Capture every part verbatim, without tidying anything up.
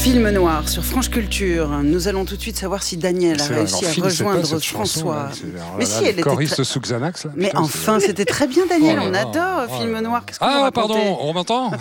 Film noir sur France Culture. Nous allons tout de suite savoir si Daniel a c'est réussi alors, à Phil, rejoindre c'est pas cette François. chanson, là, Mais là, si, elle était choriste très... sous Xanax. Là. Mais Putain, enfin, c'est... c'était très bien, Daniel. Oh on là adore là, film oh noir. Qu'est-ce que vous Ah, racontez ? pardon, on m'entend.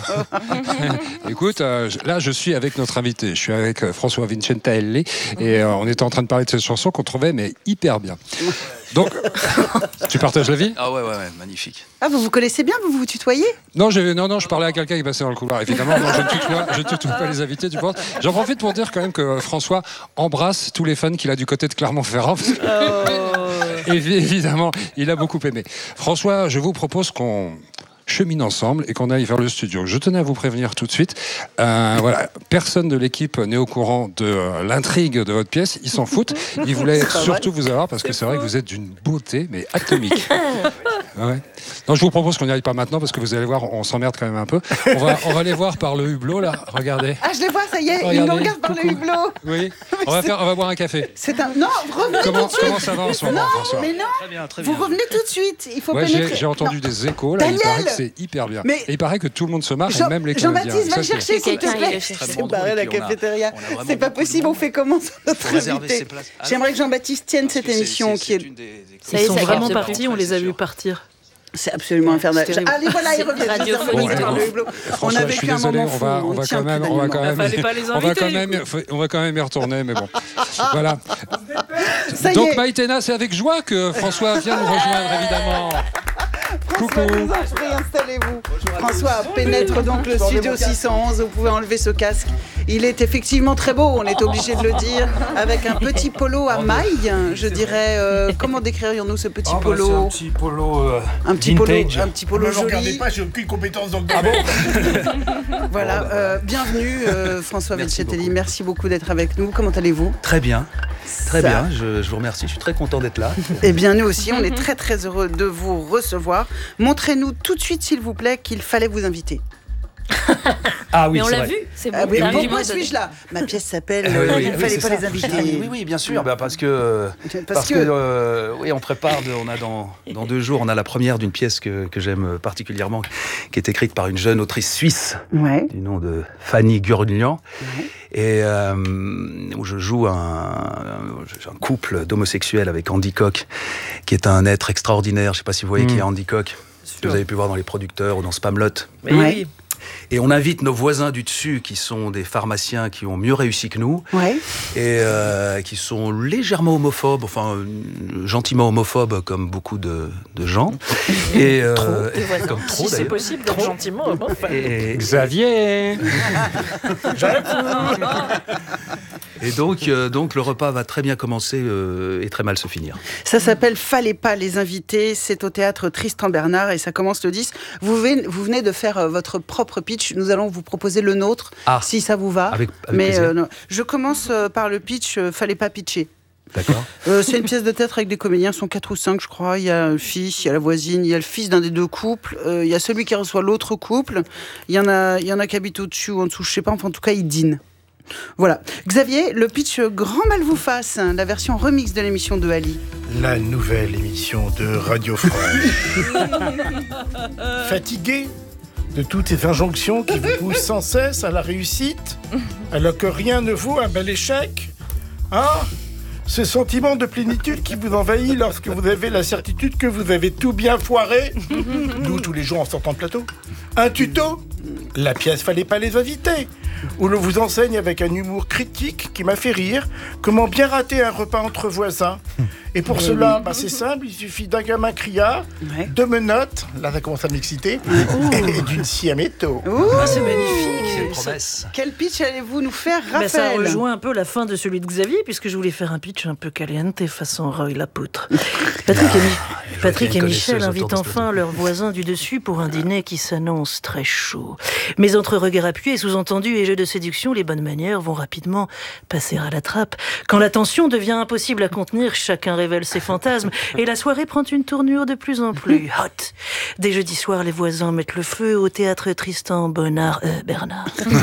Écoute, euh, là, je suis avec notre invité. Je suis avec euh, François Vincentaelli et euh, on était en train de parler de cette chanson qu'on trouvait mais hyper bien. Donc, tu partages l'avis ? Ah ouais, ouais, ouais, magnifique. Ah, vous vous connaissez bien, vous vous tutoyez ? Non, j'ai, non, non, je parlais à quelqu'un qui passait dans le couloir. Évidemment, non, je ne tutoie, je ne tutoie pas les invités, tu penses ? J'en profite pour dire quand même que François embrasse tous les fans qu'il a du côté de Clermont-Ferrand. Oh. Et évidemment, il a beaucoup aimé. François, je vous propose qu'on chemine ensemble et qu'on aille vers le studio. Je tenais à vous prévenir tout de suite. Euh, voilà, personne de l'équipe n'est au courant de euh, l'intrigue de votre pièce. Ils s'en foutent. Ils voulaient surtout vous avoir parce que c'est vrai que vous êtes d'une beauté, mais atomique. Ouais. Non, je vous propose qu'on n'y aille pas maintenant parce que vous allez voir, on s'emmerde quand même un peu. On va, on va les voir par le hublot là. Regardez. Ah, je les vois, ça y est, Regardez, ils me regardent par coucou. le hublot. Oui. On va faire, on va boire un café. C'est un. Non, revenez Comment, tout de suite. comment ça va en ce moment, Non, François ? mais non. Très bien, très Vous bien. revenez tout de suite. Il faut Ouais, pénétrer. j'ai, j'ai entendu Non. des échos là. Daniel. Il paraît que c'est hyper bien. Mais- Et il paraît que tout le monde se marre, Jean- et même les comédiens. Jean-Baptiste, va Ça, le c'est- chercher, s'il te Quelqu'un, il plaît. le cherche. C'est barré la Et puis on a- cafétéria. on a vraiment C'est pas beaucoup de possible, on monde. fait comment sur notre Faut réserver invité ses places. Ah non. J'aimerais que Jean-Baptiste tienne Parce cette que c'est- émission c'est- qui est. c'est une des- des- Ça y Ils est, sont ça vraiment capte partis, plus, on les a c'est vus sûr. partir. C'est absolument infernal. C'est terrible. Allez, voilà, ils reviennent. radiophonique. Par le hublot. On François, a je suis vécu un désolé, moment on fou. va, on va tient quand même, plus on va Daniel quand Morin. même, Fallait pas les on va inviter, quand du même, on va quand même y retourner, mais bon. Voilà. Ça y Donc est. Maïtena, c'est avec joie que François vient nous rejoindre, évidemment. François Coucou. Desanchré, installez-vous. François pénètre donc le studio six cent onze. Vous pouvez enlever ce casque. Il est effectivement très beau, on est obligé de le dire, avec un petit polo à mailles. Je dirais, euh, comment décririons-nous ce petit Ah bah, polo c'est un petit polo euh, Un petit polo, vintage. un petit polo Ne me regardez joli. pas, j'ai aucune compétence dans le domaine. Voilà, euh, bienvenue euh, François Merci Vincatelli. beaucoup. Merci beaucoup d'être avec nous. Comment allez-vous ? Très bien, très Ça- bien. Je, je vous remercie. Je suis très content d'être là. Eh bien, nous aussi, on est très très heureux de vous recevoir. Montrez-nous tout de suite, s'il vous plaît, qu'il fallait vous inviter. Ah oui, Mais on c'est l'a vrai. vu, c'est bon. Ah oui, on a vu. pourquoi suis-je là ? Ma pièce s'appelle Ah euh, oui, oui, Il ne oui, fallait c'est pas ça. les inviter. Ah oui, oui, oui, bien sûr. Bah, parce que Parce, parce que, que, euh, oui, on prépare. De, on a dans dans deux jours, on a la première d'une pièce que que j'aime particulièrement, qui est écrite par une jeune autrice suisse ouais. du nom de Fanny Gurlian. Ouais. Et euh, où je joue un, un couple d'homosexuels avec Andy Koch, qui est un être extraordinaire. Je ne sais pas si vous voyez Mm. qui est Andy Koch, que vous avez pu voir dans Les Producteurs ou dans Spamalot. Mais Ouais. oui. Et on invite nos voisins du dessus, qui sont des pharmaciens qui ont mieux réussi que nous, Ouais. et euh, qui sont légèrement homophobes, enfin euh, gentiment homophobes comme beaucoup de, de gens. Et, euh, tes voisins. comme trop Si c'est d'ailleurs. possible, d'être gentiment. Enfin, Et, Xavier. et donc, euh, donc le repas va très bien commencer euh, et très mal se finir. Ça s'appelle Fallait pas les inviter. C'est au théâtre Tristan Bernard et ça commence le dix. Vous venez, vous venez de faire euh, votre propre pitch. Nous allons vous proposer le nôtre, Ah. si ça vous va. Avec, avec Mais plaisir. euh, non. Je commence euh, par le pitch. euh, Fallait pas pitcher. D'accord. Euh, c'est une pièce de théâtre avec des comédiens, ils sont quatre ou cinq, je crois. Il y a le fils, il y a la voisine, il y a le fils d'un des deux couples, euh, il y a celui qui reçoit l'autre couple. Il y en a, il y en a qui habitent au-dessus ou en dessous, je sais pas. Enfin, en tout cas, ils dînent. Voilà. Xavier, le pitch euh, Grand mal vous fasse, hein, la version remix de l'émission de Ali. La nouvelle émission de Radio France. Fatigué de toutes ces injonctions qui vous poussent sans cesse à la réussite, alors que rien ne vaut un bel échec. Hein ? Ce sentiment de plénitude qui vous envahit lorsque vous avez la certitude que vous avez tout bien foiré. Nous, tous les jours en sortant de plateau. Un tuto ? La pièce Fallait pas les inviter, où l'on vous enseigne avec un humour critique qui m'a fait rire comment bien rater un repas entre voisins. Et pour cela, bah, c'est simple, il suffit d'un gamin criard, Ouais. de menottes, là ça commence à m'exciter, et d'une scie à métaux. Ouh, Ah, c'est magnifique. C'est une Ça- promesse. quel pitch allez-vous nous faire, Bah, ça Raphaël ? rejoint un peu la fin de celui de Xavier, puisque je voulais faire un pitch un peu caliente façon Roy Lapoutre. Patrick et, Mi- Patrick et une Michel connaisseuse invitent autour de ce enfin leurs voisins du dessus pour un dîner qui s'annonce très chaud. Mais entre regards appuyés, sous-entendus et jeux de séduction, les bonnes manières vont rapidement passer à la trappe. Quand la tension devient impossible à contenir, chacun révèle ses fantasmes et la soirée prend une tournure de plus en plus hot. Dès jeudi soir, les voisins mettent le feu au théâtre Tristan Bonnard, euh, Bernard.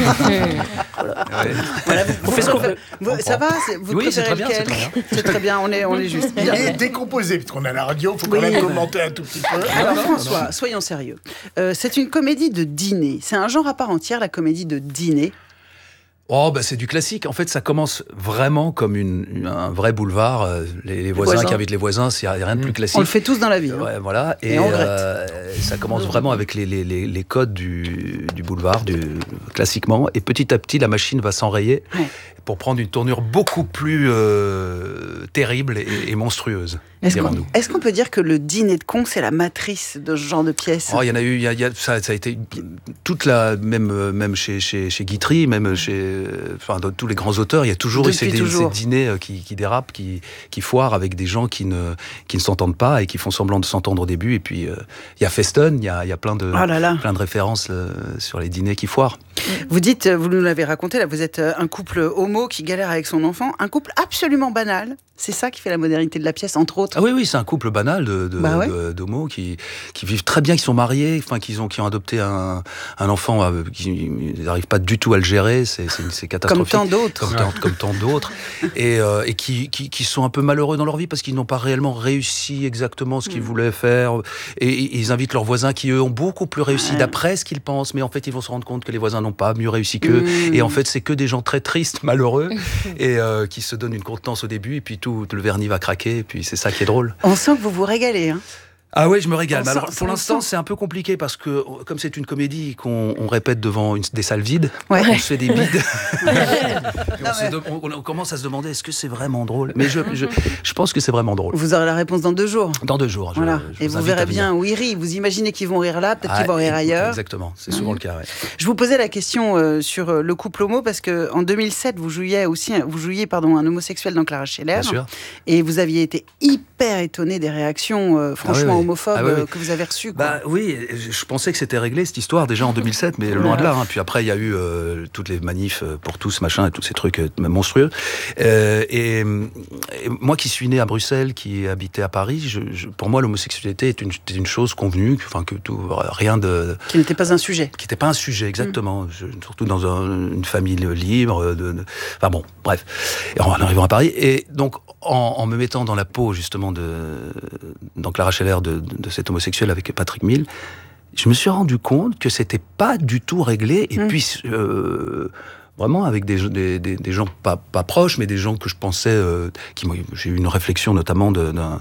Voilà, vous, On fait ce qu'on veut. vous- ça va c'est- Vous Oui, c'est préférez très bien, lequel c'est très bien. C'est très bien, on est, on est juste. Bien. Et décomposé, parce qu'on est à la radio, il faut quand Oui. même commenter un tout petit peu. Alors François, soyons sérieux. Euh, c'est une comédie de dîner. C'est un genre à part entière, la comédie de dîner. Oh, bah, c'est du classique. En fait, ça commence vraiment comme une, un vrai boulevard. Les, les voisins, voisins qui invitent les voisins, il n'y a rien de plus classique. On le fait tous dans la vie. Hein. Ouais, voilà. Et, et on euh, ça commence vraiment avec les, les, les, les codes du, du boulevard, du, classiquement. Et petit à petit, la machine va s'enrayer ouais. pour prendre une tournure beaucoup plus euh, terrible et, et monstrueuse. Est-ce qu'on, est-ce qu'on peut dire que le dîner de con, c'est la matrice de ce genre de pièce ? Oh, il y en a eu, il y a, il y a, ça, ça a été toute la, même, même chez, chez, chez Guitry, même chez, enfin, dans tous les grands auteurs, il y a toujours Depuis eu ces, toujours. ces dîners qui, qui dérapent, qui, qui foirent avec des gens qui ne, qui ne s'entendent pas et qui font semblant de s'entendre au début. Et puis, euh, il y a Feston, il y a, il y a plein de, oh là là. plein de références euh, sur les dîners qui foirent. Vous dites, vous nous l'avez raconté, là, vous êtes un couple homo qui galère avec son enfant, un couple absolument banal. C'est ça qui fait la modernité de la pièce, entre autres. Ah oui, oui, c'est un couple banal de, de, bah ouais. de, d'homos qui, qui vivent très bien, qui sont mariés, enfin, qui ont, qui ont adopté un, un enfant, euh, qui n'arrivent pas du tout à le gérer, c'est, c'est, c'est catastrophique. Comme tant d'autres. Comme, tant, comme tant d'autres. Et, euh, et qui, qui, qui sont un peu malheureux dans leur vie parce qu'ils n'ont pas réellement réussi exactement ce qu'ils mmh. voulaient faire. Et, et ils invitent leurs voisins qui, eux, ont beaucoup plus réussi ouais. d'après ce qu'ils pensent, mais en fait, ils vont se rendre compte que les voisins n'ont pas mieux réussi qu'eux. Mmh. Et en fait, c'est que des gens très tristes, malheureux, et euh, qui se donnent une contenance au début, et puis tout, tout le vernis va craquer, et puis c'est ça qui est drôle. On sent que vous vous régalez, hein. Ah oui, je me régale. Mais alors, pour l'instant, c'est un peu compliqué parce que, comme c'est une comédie qu'on on répète devant une, des salles vides, ouais. on se fait des bides. on, se de, on, on commence à se demander est-ce que c'est vraiment drôle. Mais je, je, je pense que c'est vraiment drôle. Vous aurez la réponse dans deux jours. Dans deux jours. Je, voilà. je Et vous, vous verrez bien où ils rient. Vous imaginez qu'ils vont rire là, peut-être ah, qu'ils vont rire ailleurs. Exactement, c'est souvent mmh. le cas. Ouais. Je vous posais la question euh, sur euh, le couple homo parce que en deux mille sept, vous jouiez aussi, vous jouiez pardon, un homosexuel dans Clara Scheller. Bien sûr. Et vous aviez été hyper étonné des réactions euh, franchement ah oui, oui. homophobes. Ah oui, oui. Que vous avez reçu, quoi. Bah oui, je pensais que c'était réglé cette histoire déjà en deux mille sept, mais loin de là. Hein. Puis après, il y a eu euh, toutes les manifs pour tous, machin, et tous ces trucs euh, monstrueux. Euh, et, et moi qui suis né à Bruxelles, qui habitais à Paris, je, je, pour moi, l'homosexualité est une, une chose convenue, enfin que tout, rien de qui n'était pas un sujet. Qui n'était pas un sujet, exactement. Mmh. Je, surtout dans un, une famille libre. De, de, enfin bon, bref. Et en arrivant à Paris, et donc en, en me mettant dans la peau justement de dans Clara Scheller de, de, de cet homosexuel avec Patrick Mill, je me suis rendu compte que c'était pas du tout réglé. Et mmh. puis, euh, vraiment, avec des, des, des, des gens pas, pas proches, mais des gens que je pensais... Euh, qui, j'ai eu une réflexion notamment de, d'un,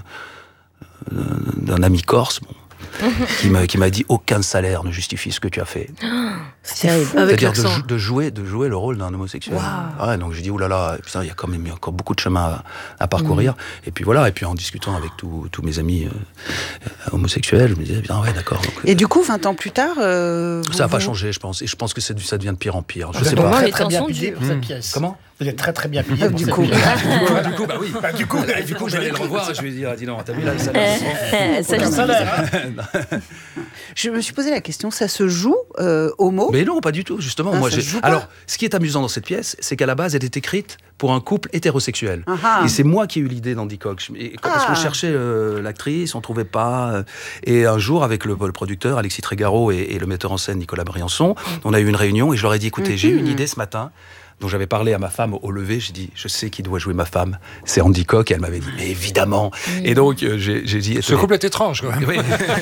d'un ami corse, bon, qui, m'a, qui m'a dit « Aucun salaire ne justifie ce que tu as fait. » C'est terrible. C'est-à-dire de, de, jouer, de jouer le rôle d'un homosexuel. Wow. Ouais, donc j'ai dit « Ouh là là, putain, il y a quand même encore beaucoup de chemin à, à parcourir. Mmh. » Et puis voilà, et puis en discutant avec tous mes amis euh, homosexuels, je me disais « Bien, ouais, d'accord. » donc, Et euh, du coup, vingt ans plus tard... Euh, ça n'a vous... pas changé, je pense. Et je pense que c'est, ça devient de pire en pire. Je vous sais pas. Très, très bien payé pour cette pièce. Comment ? Vous êtes très très bien payé. Du coup, bah, du coup, bah oui. Bah, du coup, bah, du coup, je vais aller le revoir. Je vais dire, dis non, t'as vu là le salaire. Aucun salaire. Hein. Je me suis posé la question, ça se joue euh, homo ? Mais non, pas du tout, justement. Ah, moi, j'ai... Alors, ce qui est amusant dans cette pièce, c'est qu'à la base, elle est écrite pour un couple hétérosexuel. Ah. Et c'est moi qui ai eu l'idée d'Andy Cox. Et, parce ah. qu'on cherchait euh, l'actrice, on trouvait pas. Euh, et un jour, avec le, le producteur Alexis Trégaro et, et le metteur en scène Nicolas Briançon, on a eu une réunion et je leur ai dit, écoutez, mm-hmm. j'ai eu une idée ce matin dont j'avais parlé à ma femme au lever. J'ai dit, je sais qui doit jouer ma femme, c'est Andy Cox. Et elle m'avait dit, mais évidemment. Mmh. Et donc, euh, j'ai, j'ai dit... Ce couple est étrange, quand même. Oui.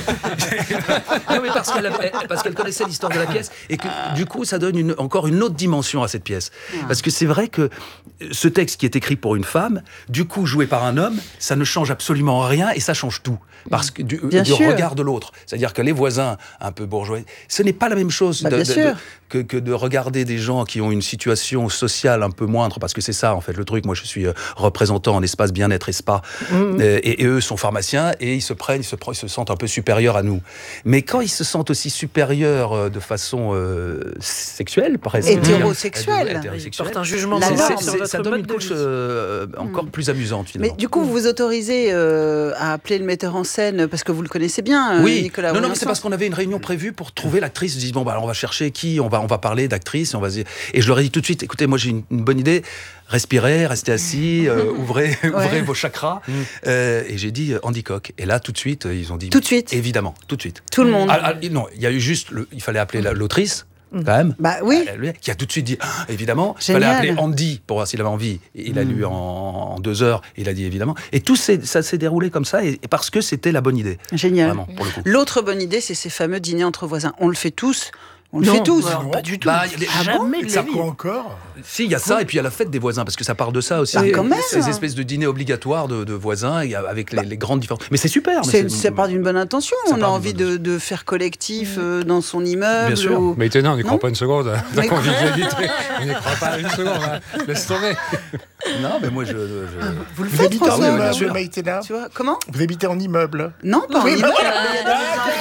non, mais parce qu'elle, avait, parce qu'elle connaissait l'histoire de la pièce et que, du coup, ça donne une, encore une autre dimension à cette pièce. Mmh. Parce que c'est vrai que ce texte qui est écrit pour une femme, du coup, joué par un homme, ça ne change absolument rien et ça change tout. Parce que du, du regard de l'autre. C'est-à-dire que les voisins un peu bourgeois, ce n'est pas la même chose bah, de, de, de, que, que de regarder des gens qui ont une situation sociale un peu moindre, parce que c'est ça en fait le truc. Moi je suis représentant en espace bien-être et spa, mmh. et, et eux sont pharmaciens et ils se prennent, ils se, ils se sentent un peu supérieurs à nous. Mais quand ils se sentent aussi supérieurs de façon euh, sexuelle, par exemple, hétérosexuelle, ils portent un jugement, c'est, c'est, c'est, c'est, ça donne une couche euh, encore mmh. plus amusante finalement. Mais du coup, vous vous autorisez euh, à appeler le metteur en scène parce que vous le connaissez bien, oui. Nicolas. Non, non, mais c'est parce qu'on avait une réunion prévue pour trouver l'actrice. Ils disent bon bah alors on va chercher qui, on va on va parler d'actrice, et on va et je leur ai dit tout de suite, écoutez, moi j'ai une, une bonne idée, respirez, restez assis, euh, ouvrez ouais. ouvrez vos chakras. Mmh. Euh, et j'ai dit Andy Cox. Et là tout de suite ils ont dit tout de suite, évidemment, tout de suite. Tout le monde. Ah, ah, non, il y a eu juste, le, il fallait appeler la, l'autrice. Quand même. Bah oui. Qui a tout de suite dit, ah, évidemment, Génial. Il fallait appeler Andy pour voir s'il avait envie. Il a mmh. lu en, en deux heures, il a dit évidemment. Et tout s'est, ça s'est déroulé comme ça, et, et parce que c'était la bonne idée. Génial. Vraiment, pour le coup. L'autre bonne idée, c'est ces fameux dîners entre voisins. On le fait tous. On le Non, fait tous. alors, pas du tout. Bah, y a des- Jamais de la Ça vie. quoi encore? Si, il y a ça, et puis il y a la fête des voisins, parce que ça part de ça aussi. Ah, quand même. Ces espèces de dîners obligatoires de, de voisins, et avec les, les grandes différences. Mais c'est super. mais C'est, ça part d'une bonne intention. Ça On a part d'une envie bonne de, de faire collectif euh, dans son immeuble. Bien sûr. ou- Mais étonnant, on n'y Non. croit pas une seconde. La Mais- convivialité, on n'y croit pas une seconde. Hein. Laisse tomber. Non, mais moi, je... je- Vous le Vous faites, habitez en François oui, bien immeuble, sûr. Maïtena? Tu vois, comment Vous habitez en immeuble? Non, pas en Oui, immeuble, bah mais voilà. il y a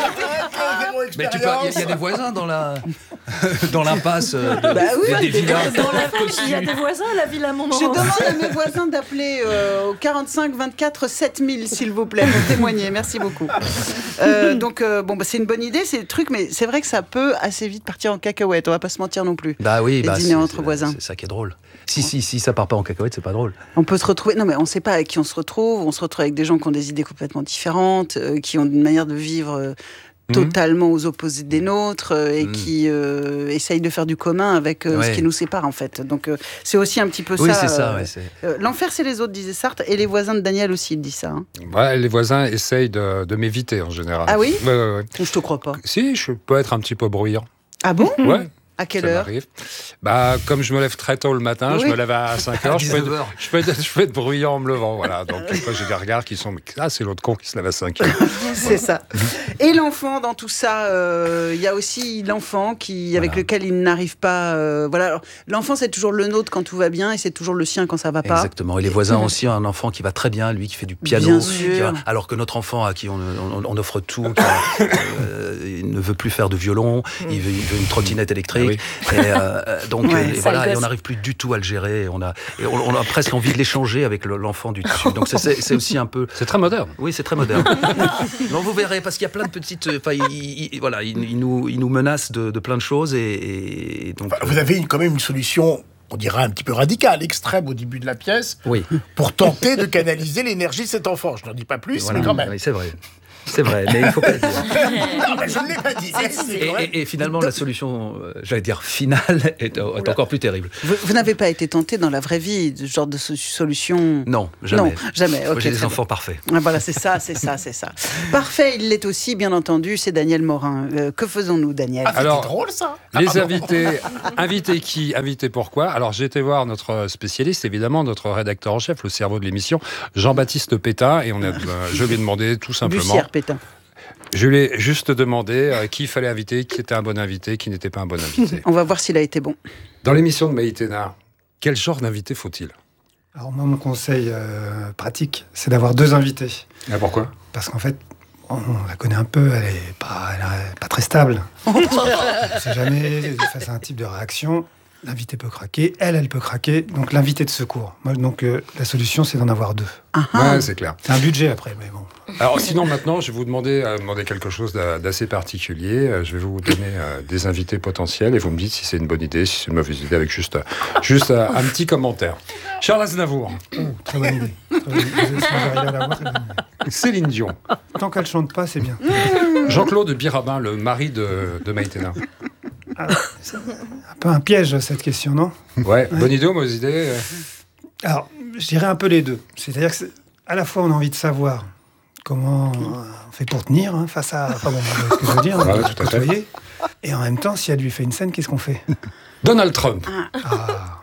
des- Mais tu peux, il y, a- il y a des voisins dans la dans l'impasse euh, de, Bah oui, des, des villas. Dans la- Il y a des voisins à la Villa Je Montmorency. demande à mes voisins d'appeler euh, au quarante-cinq vingt-quatre sept mille, s'il vous plaît, pour témoigner. Merci beaucoup. Euh, donc, euh, bon, bah, c'est une bonne idée, c'est le truc, mais c'est vrai que ça peut assez vite partir en cacahuète. On va pas se mentir non plus. Bah oui, Les bah, dîners c'est- entre c'est- voisins. C'est ça qui est drôle. Si, si, si ça part pas en cacahuète, c'est pas drôle. On peut se retrouver. Non, mais on sait pas avec qui on se retrouve. On se retrouve avec des gens qui ont des idées complètement différentes, euh, qui ont une manière de vivre. euh, totalement aux opposés des nôtres euh, et Mhm. qui euh, essayent de faire du commun avec euh, ce Ouais. qui nous sépare en fait. Donc euh, c'est aussi un petit peu Oui, ça. c'est ça. euh, ouais, c'est- euh, L'enfer c'est les autres, disait Sartre, et les voisins de Daniel aussi, il dit ça. hein. Ouais, les voisins essayent de, de m'éviter en général. Ah oui Ouais, ouais, ouais. Je te crois pas. Si, je peux être un petit peu bruyant. Ah bon Ouais. À quelle Ça heure m'arrive. Bah, comme je me lève très tôt le matin, je Oui. me lève à cinq heures, je peux, dix-neuf être, heures. je, peux être, je peux être bruyant en me levant. Voilà. Donc, des fois, j'ai des regards qui sont. Ah, c'est l'autre con qui se lève à cinq heures. C'est ça. Et l'enfant dans tout ça, euh, il y a aussi l'enfant qui, avec Voilà. lequel il n'arrive pas. euh, voilà. Alors, l'enfant c'est toujours le nôtre quand tout va bien et c'est toujours le sien quand ça va pas. Exactement. Et les voisins ont aussi un enfant qui va très bien, lui qui fait du piano. Bien qui sûr. va- alors que notre enfant à qui on, on- on offre tout, qui, euh, il ne veut plus faire de violon, il veut, il veut une trottinette électrique. Et, euh, donc Ouais, et ça, voilà, il et gosse. on n'arrive plus du tout à le gérer. Et on a, et on, on a presque envie de l'échanger avec le- l'enfant du dessus. Donc c'est- c'est c'est aussi un peu. C'est très moderne. Oui, c'est très moderne. non, vous verrez, parce qu'il y a plein de petites. Enfin, il, il- voilà, il, il nous, il nous menace de, de plein de choses et, et donc. Enfin, vous avez une- quand même une solution, on dirait un petit peu radicale, extrême au début de la pièce, Oui. pour tenter de canaliser l'énergie de cet enfant. Je n'en dis pas plus, Voilà. mais quand même. Oui, c'est vrai. C'est vrai, mais il faut pas le dire. Non, mais je ne l'ai pas dit. mais c'est Et, vrai. et- et finalement, la solution, euh, j'allais dire finale, est, euh, est encore plus terrible. Vous, vous n'avez pas été tenté dans la vraie vie de ce genre de so- solution Non, jamais. Non, jamais. Moi, Ok, j'ai des très enfants parfaits. bien. Ah, voilà, c'est ça, c'est ça, c'est ça. Parfait, il l'est aussi, bien entendu, c'est Daniel Morin. Euh, que faisons-nous, Daniel Ah, c'était Alors, drôle ça. Les invités, invités qui, invités pourquoi? Alors j'ai été voir notre spécialiste, évidemment, notre rédacteur en chef, le cerveau de l'émission, Jean-Baptiste Pétain, et on a, euh, je lui ai demandé tout simplement. Bussière, Pétain. Je lui ai juste demandé euh, qui il fallait inviter, qui était un bon invité, qui n'était pas un bon invité. On va voir s'il a été bon. Dans l'émission de Maïtena, quel genre d'invité faut-il? Alors moi, mon conseil euh, pratique, c'est d'avoir deux invités. Ah, pourquoi? Parce qu'en fait, on, on la connaît un peu, elle est pas, elle est pas très stable. On ne sait jamais, face à un type de réaction, l'invité peut craquer, elle, elle peut craquer, donc l'invité de secours. Moi, donc euh, la solution, c'est d'en avoir deux. Ah, ah. Ouais, c'est clair. C'est un budget après, mais bon. Alors sinon maintenant, je vais vous demander, euh, demander quelque chose d'a- d'assez particulier. Euh, je vais vous donner euh, des invités potentiels et vous me dites si c'est une bonne idée, si c'est une mauvaise idée, avec juste, euh, juste euh, un petit commentaire. Charles Aznavour, Oh, très bonne idée. Très bonne idée. Si j'arrive à l'avoir, c'est bonne idée. Céline Dion, Tant qu'elle chante pas, c'est bien. Jean-Claude Birabin, le mari de, de Maïtena. Ah, c'est un peu un piège, cette question, non? Ouais, bonne idée ou mauvaise idée euh Alors, je dirais un peu les deux. C'est-à-dire que c'est- à la fois, on a envie de savoir comment euh, on fait pour tenir hein, face à... Enfin bon, vous voyez ce que je veux dire, Ouais, hein, tout à fait. côtoyer. Et en même temps, si elle lui fait une scène, qu'est-ce qu'on fait? Donald Trump. Ah,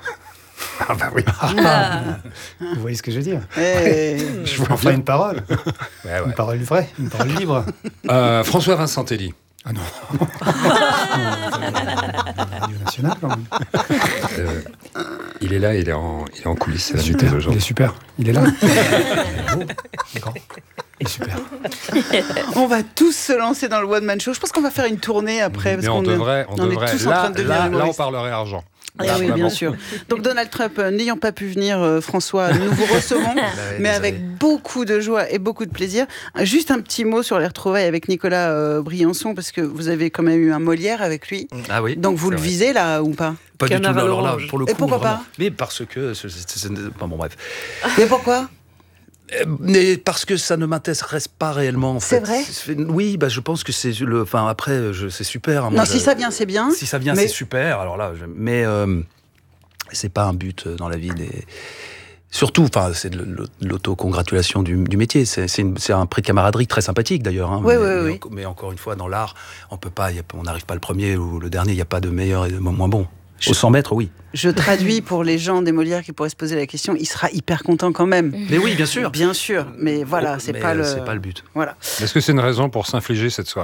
Ah bah oui. vous voyez ce que je veux dire? Eh, Je vois Enfin, bien. une parole. Ouais, ouais. Une parole vraie, une parole libre. Euh, François Vincentelli. Ah non. Radio nationale, quand même. Euh, il est là, il est en, il est en coulisses. C'est la Super, nuit il est aujourd'hui. super. Il est là. Il est beau, il est grand. Il est super. on va tous se lancer dans le one man show. Je pense qu'on va faire une tournée après. Parce Mais on qu'on est- devrait, on on est devrait. tous en Là, train de devenir là, là, on humoristes. parlerait argent. Ah Là, oui, vraiment. bien sûr. Donc Donald Trump, euh, n'ayant pas pu venir, euh, François, nous vous recevons, ouais, mais désolé. avec beaucoup de joie et beaucoup de plaisir. Euh, Juste un petit mot sur les retrouvailles avec Nicolas euh, Briançon, parce que vous avez quand même eu un Molière avec lui. Ah oui. Donc vous c'est le vrai. visez là ou pas? Pas du tout. Canard à Alors là, l'orange. pour le Et coup, pourquoi vraiment. pas Mais parce que. c'est- c'est- c'est- enfin, bon, bref. Mais pourquoi? Euh, Mais parce que ça ne m'intéresse pas réellement. En C'est fait. vrai C'est- Oui, bah, je pense que c'est le. Enfin, après, je- c'est super. hein, moi, Non, je- si ça vient, c'est bien. Si ça vient, mais- c'est super. Alors là, je- mais euh, c'est pas un but dans la vie des Surtout, enfin, c'est de l'autocongratulation du, du métier. C'est, c'est, une, c'est un prix de camaraderie très sympathique d'ailleurs. Hein, oui, mais, oui, mais, oui. mais encore une fois, dans l'art, on peut pas, y a, on n'arrive pas le premier ou le dernier. Il n'y a pas de meilleur et de moins bon. Au cent mètres, oui. Je traduis pour les gens des Molières qui pourraient se poser la question. Il sera hyper content quand même. Mais oui, bien sûr. Bien sûr. Mais voilà, c'est mais pas le. C'est pas le but. Voilà. Est-ce que c'est une raison pour s'infliger cette soirée ?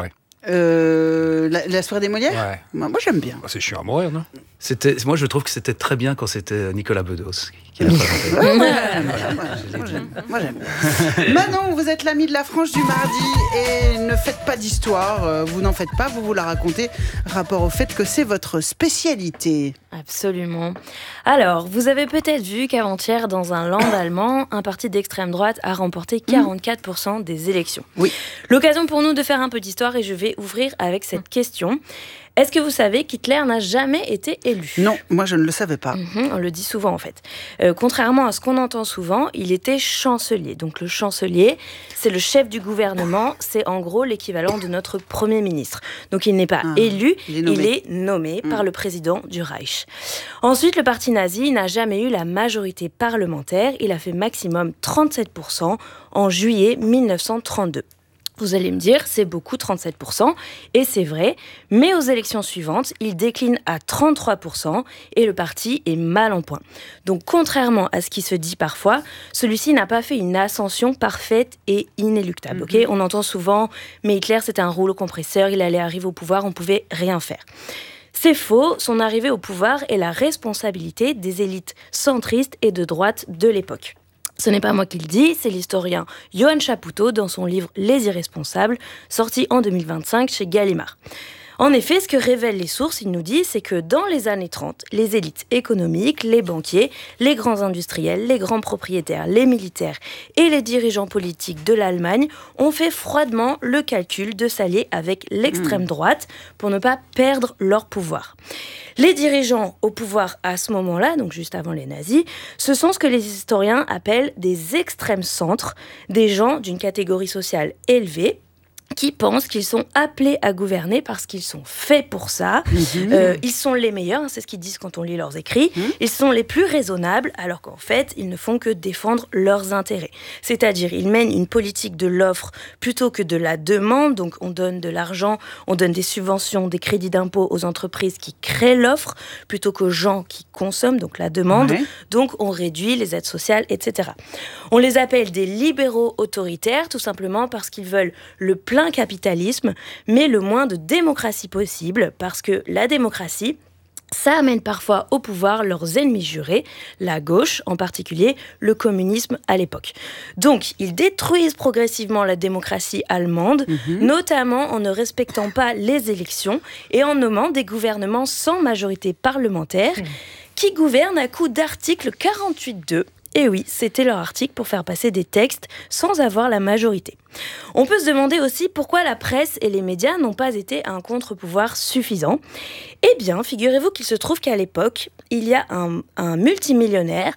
Euh, la, la soirée des Molières ? Ouais. Moi, moi, j'aime bien. Bah, c'est chiant à mourir, non ? C'était, moi, je trouve que c'était très bien quand c'était Nicolas Bedos qui l'a présenté. Ouais, ouais, ouais, moi, j'aime. Moi, j'aime. Manon, vous êtes l'ami de la frange du mardi et ne faites pas d'histoire. Vous n'en faites pas, vous vous la racontez. Rapport au fait que c'est votre spécialité. Absolument. Alors, vous avez peut-être vu qu'avant-hier, dans un land allemand, un parti d'extrême droite a remporté quarante-quatre pour cent des élections. Oui. L'occasion pour nous de faire un peu d'histoire et je vais ouvrir avec cette question. Est-ce que vous savez qu'Hitler n'a jamais été élu ? Non, moi je ne le savais pas. Mmh, on le dit souvent en fait. Euh, contrairement à ce qu'on entend souvent, il était chancelier. Donc le chancelier, c'est le chef du gouvernement, c'est en gros l'équivalent de notre Premier ministre. Donc il n'est pas ah, élu, il est nommé, il est nommé mmh. par le président du Reich. Ensuite, le parti nazi n'a jamais eu la majorité parlementaire, il a fait maximum trente-sept pour cent en juillet mille neuf cent trente-deux. Vous allez me dire, c'est beaucoup, trente-sept pour cent, et c'est vrai, mais aux élections suivantes, il décline à trente-trois pour cent et le parti est mal en point. Donc, contrairement à ce qui se dit parfois, celui-ci n'a pas fait une ascension parfaite et inéluctable. Mm-hmm. Okay ? On entend souvent, mais Hitler, c'était un rouleau compresseur, il allait arriver au pouvoir, on ne pouvait rien faire. C'est faux, son arrivée au pouvoir est la responsabilité des élites centristes et de droite de l'époque. Ce n'est pas moi qui le dis, c'est l'historien Johann Chapoutot dans son livre « Les Irresponsables », sorti en deux mille vingt-cinq chez Gallimard. En effet, ce que révèlent les sources, il nous dit, c'est que dans les années trente, les élites économiques, les banquiers, les grands industriels, les grands propriétaires, les militaires et les dirigeants politiques de l'Allemagne ont fait froidement le calcul de s'allier avec l'extrême droite pour ne pas perdre leur pouvoir. Les dirigeants au pouvoir à ce moment-là, donc juste avant les nazis, ce sont ce que les historiens appellent des extrêmes centres, des gens d'une catégorie sociale élevée, qui pensent qu'ils sont appelés à gouverner parce qu'ils sont faits pour ça. Mmh. Euh, ils sont les meilleurs, hein, c'est ce qu'ils disent quand on lit leurs écrits. Mmh. Ils sont les plus raisonnables, alors qu'en fait, ils ne font que défendre leurs intérêts. C'est-à-dire, ils mènent une politique de l'offre plutôt que de la demande. Donc, on donne de l'argent, on donne des subventions, des crédits d'impôt aux entreprises qui créent l'offre, plutôt qu'aux gens qui consomment, donc la demande. Ouais. Donc, on réduit les aides sociales, et cetera. On les appelle des libéraux autoritaires, tout simplement parce qu'ils veulent le plein capitalisme, mais le moins de démocratie possible, parce que la démocratie, ça amène parfois au pouvoir leurs ennemis jurés, la gauche, en particulier le communisme à l'époque. Donc, ils détruisent progressivement la démocratie allemande, mmh. notamment en ne respectant pas les élections et en nommant des gouvernements sans majorité parlementaire, mmh. qui gouvernent à coup d'article quarante-huit deux. Et oui, c'était leur article pour faire passer des textes sans avoir la majorité. On peut se demander aussi pourquoi la presse et les médias n'ont pas été un contre-pouvoir suffisant. Eh bien, figurez-vous qu'il se trouve qu'à l'époque, il y a un, un multimillionnaire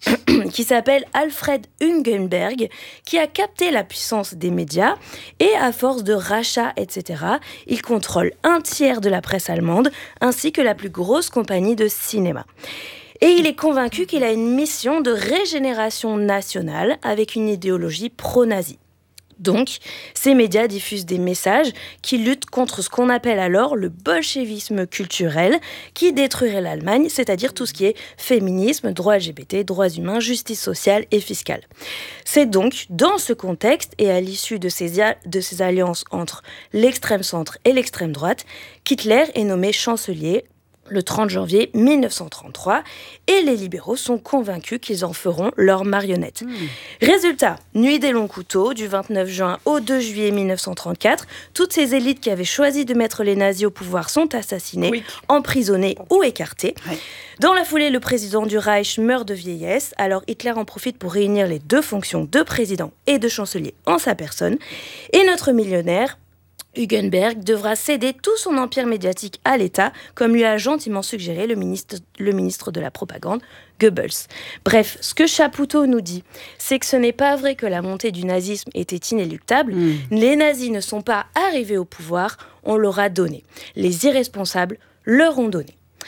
qui s'appelle Alfred Hugenberg, qui a capté la puissance des médias et à force de rachats, et cetera, il contrôle un tiers de la presse allemande ainsi que la plus grosse compagnie de cinéma. Et il est convaincu qu'il a une mission de régénération nationale avec une idéologie pro-nazie. Donc, ces médias diffusent des messages qui luttent contre ce qu'on appelle alors le bolchevisme culturel, qui détruirait l'Allemagne, c'est-à-dire tout ce qui est féminisme, droits L G B T, droits humains, justice sociale et fiscale. C'est donc dans ce contexte et à l'issue de ces, de ces alliances entre l'extrême centre et l'extrême droite qu'Hitler est nommé chancelier le trente janvier mille neuf cent trente-trois, et les libéraux sont convaincus qu'ils en feront leur marionnette. Mmh. Résultat, nuit des longs couteaux, du vingt-neuf juin au deux juillet mille neuf cent trente-quatre, toutes ces élites qui avaient choisi de mettre les nazis au pouvoir sont assassinées, oui. emprisonnées ou écartées. Oui. Dans la foulée, le président du Reich meurt de vieillesse, alors Hitler en profite pour réunir les deux fonctions de président et de chancelier en sa personne, et notre millionnaire, Hugenberg devra céder tout son empire médiatique à l'État, comme lui a gentiment suggéré le ministre, le ministre de la Propagande, Goebbels. Bref, ce que Chapoutot nous dit, c'est que ce n'est pas vrai que la montée du nazisme était inéluctable. Mmh. Les nazis ne sont pas arrivés au pouvoir, on leur a donné. Les irresponsables leur ont donné.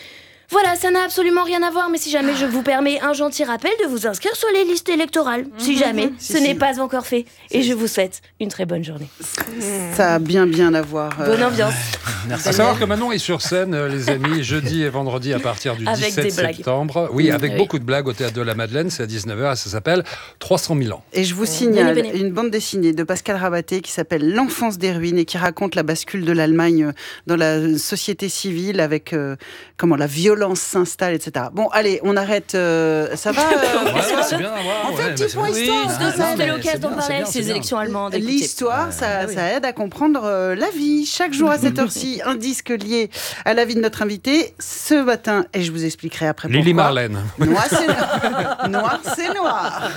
Voilà, ça n'a absolument rien à voir, mais si jamais je vous permets un gentil rappel de vous inscrire sur les listes électorales, si jamais si, ce si. n'est pas encore fait. Et je vous souhaite une très bonne journée. Ça a bien bien à voir. euh, Bonne ambiance. À savoir que Manon est sur scène, euh, les amis, jeudi et vendredi à partir du Avec dix-sept des blagues. septembre. Oui, avec Oui. beaucoup de blagues au Théâtre de la Madeleine, c'est à dix-neuf heures et ça s'appelle trois cent mille ans. Et je vous signale Venez, venez. une bande dessinée de Pascal Rabaté qui s'appelle L'enfance des ruines et qui raconte la bascule de l'Allemagne dans la société civile avec euh, comment la violence s'installe, et cetera. Bon, allez, on arrête. euh, ça va euh, Ouais, c'est bien à voir. On fait un ouais, petit bah, c'est point bien. histoire. Oui, c'est c'est ça. bien, C'était mais l'occasion c'est d'en bien, parler c'est avec bien, ces c'est bien. élections allemandes. écoutez. L'histoire, ça, Ah oui. ça aide à comprendre euh, la vie. Chaque jour à cette heure-ci, un disque lié à la vie de notre invité. Ce matin, et je vous expliquerai après Lily pourquoi. Marlène. Noir, c'est noir. Noir, c'est noir.